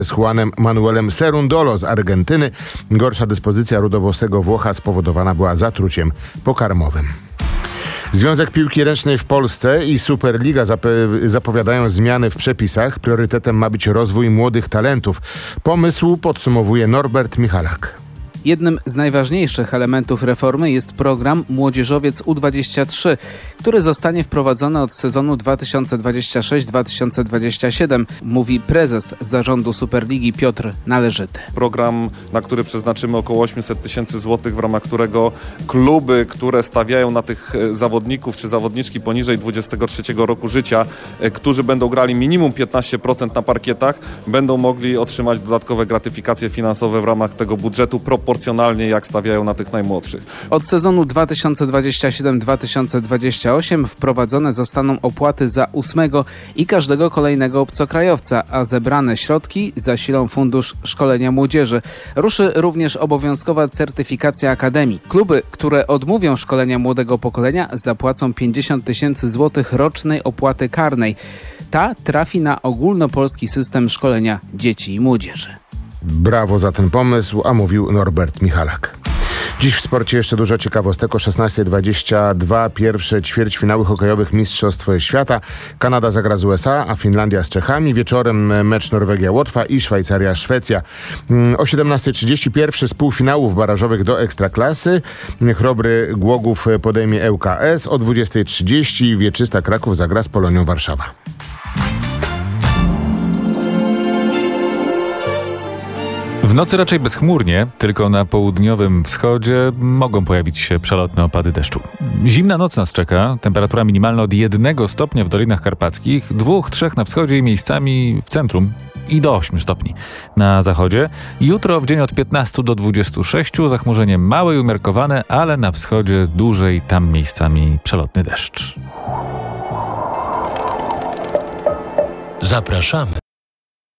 z Juanem Manuelem Cerundolo z Argentyny. Gorsza dyspozycja rudowłosego Włocha spowodowana była zatruciem pokarmowym. Związek Piłki Ręcznej w Polsce i Superliga zapowiadają zmiany w przepisach. Priorytetem ma być rozwój młodych talentów. Pomysł podsumowuje Norbert Michalak. Jednym z najważniejszych elementów reformy jest program Młodzieżowiec U23, który zostanie wprowadzony od sezonu 2026-2027, mówi prezes zarządu Superligi Piotr Należyty. Program, na który przeznaczymy około 800 tysięcy złotych, w ramach którego kluby, które stawiają na tych zawodników czy zawodniczki poniżej 23 roku życia, którzy będą grali minimum 15% na parkietach, będą mogli otrzymać dodatkowe gratyfikacje finansowe w ramach tego budżetu proporcjonalnie jak stawiają na tych najmłodszych. Od sezonu 2027-2028 wprowadzone zostaną opłaty za 8. i każdego kolejnego obcokrajowca, a zebrane środki zasilą Fundusz Szkolenia Młodzieży. Ruszy również obowiązkowa certyfikacja akademii. Kluby, które odmówią szkolenia młodego pokolenia, zapłacą 50 tysięcy złotych rocznej opłaty karnej. Ta trafi na ogólnopolski system szkolenia dzieci i młodzieży. Brawo za ten pomysł, a mówił Norbert Michalak. Dziś w sporcie jeszcze dużo ciekawostek. O 16:22 pierwsze ćwierćfinały hokejowych Mistrzostw Świata. Kanada zagra z USA, a Finlandia z Czechami. Wieczorem mecz Norwegia-Łotwa i Szwajcaria-Szwecja. O 17:30 pierwszy z półfinałów barażowych do Ekstraklasy. Chrobry Głogów podejmie ŁKS. O 20:30 Wieczysta Kraków zagra z Polonią Warszawa. W nocy raczej bezchmurnie, tylko na południowym wschodzie mogą pojawić się przelotne opady deszczu. Zimna noc nas czeka, temperatura minimalna od 1 stopnia w Dolinach Karpackich, 2-3 na wschodzie i miejscami w centrum i do 8 stopni na zachodzie. Jutro w dzień od 15 do 26, zachmurzenie małe i umiarkowane, ale na wschodzie dłużej, tam miejscami przelotny deszcz. Zapraszamy